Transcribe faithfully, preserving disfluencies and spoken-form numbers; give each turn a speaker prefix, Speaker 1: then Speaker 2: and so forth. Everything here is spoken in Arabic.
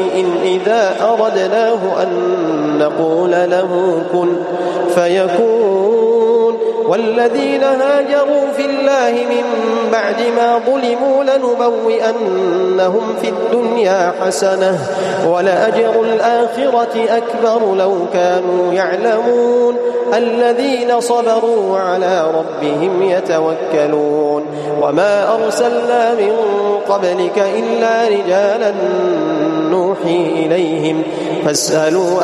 Speaker 1: إن إذا أردناه أن نقول له كن فيكون والذين هاجروا في الله من بعد ما ظلموا لنبوئنهم في الدنيا حسنة ولأجر الآخرة أكبر لو كانوا يعلمون الذين صبروا على ربهم يتوكلون وما أرسلنا من قبلك إلا رجالا نوحي إليهم فاسألوا